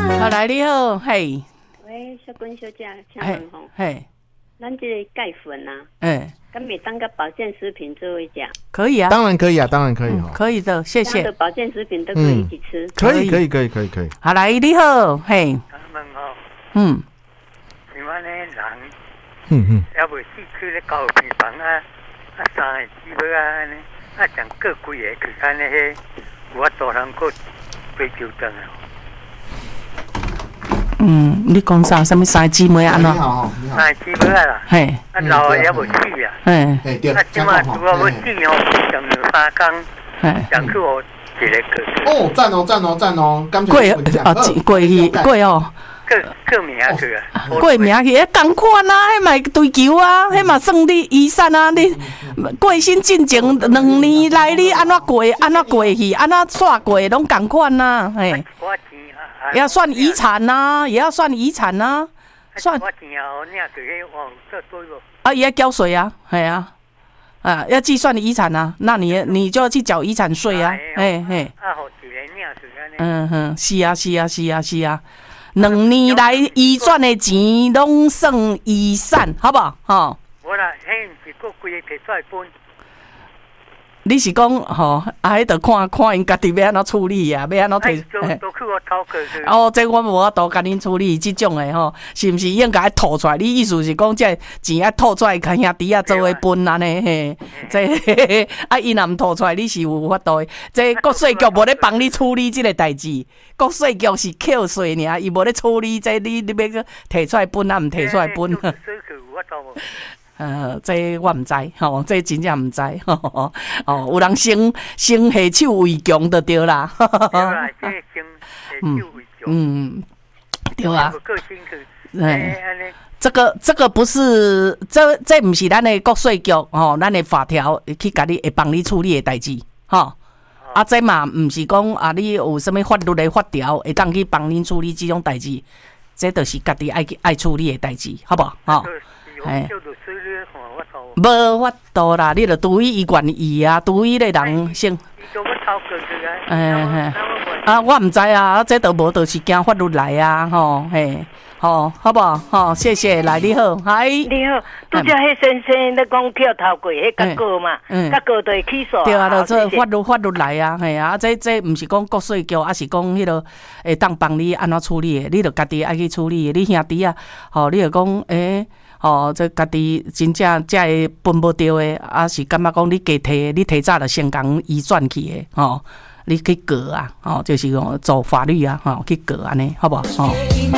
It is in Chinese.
好，来你好，嘿。 喂，小君小姐，请问吼， 嘿， 咱这个钙粉啊，敢袂当甲保健食品做一下？ 可以啊， 当然可以啊，当然可以哈， 可以的，谢谢。 的保健食品都可以一起吃， 可以。 好，来你好，嘿， 他们哦，像安尼人，要不市区咧交平房啊，3个鸡尾啊安尼，将各几个去安尼迄，有法度通过追求灯啊。 你讲啥？什么三姊妹安怎？ 你好，你好。 三姊妹啦， 嘿， 老的也无死啊， 嘿，对， 即马如果要死哦，上2-3天，上去我一个个。 哦，赞哦，感谢。 过哦。 过名去啊！ 过名去，同款啊，迄嘛追求啊，迄嘛算你遗产啊！你过身进前2年来，你安怎过去，安怎煞过，拢同款啊，嘿。也要算遗产呐，算。也要交税啊，系啊，要计算遗产啊，那你就要去缴遗产税啊，嘿。是啊。2年来遗转的钱拢算遗产，好不好？吼。 无啦，迄毋是过规个摕出来分。 你是讲吼，迄着看因家己要安怎处理啊，要安怎摕？ 都去我头壳去。 哦，这我无法度甲恁处理即种的吼，是毋是应该吐出来？你意思是讲这钱要吐出来，甲兄弟啊做伙分安尼嘿？这伊若毋吐出来，你是有法度的。这国税局无咧帮你处理即个代志，国税局是扣税尔，伊无咧处理这你要个摕出来分啊，毋摕出来分。这我毋知，吼，这真正毋知，吼，有人先下手为强就对啦， 对啦，这先下手为强， 对啊，这个不是，这不是咱的国税局吼，咱的法条去甲你会帮你处理的代志，吼，这嘛毋是讲你有什么法律的法条会当去帮恁处理这种代志，这就是家己爱处理的代志，好不好？吼。无法度啦，你著除非伊愿意啊，除非咧人先。我毋知啊，这都无，就是惊法律来啊，吼，嘿，好不好？好，谢谢，来你好，嗨， 你好，拄则迄先生咧讲跳头过，迄甲告嘛，甲告就会起诉。 对啊，就这法律来啊，嘿啊，这毋是讲国税局，还是讲迄落会当帮你安怎处理的，你著家己爱去处理的，你兄弟啊，吼，你著讲这家己真正才会分不着的，是感觉讲你加提，你提早就先讲移转去的，你去告啊，就是讲做法律啊，去告安尼，好不好？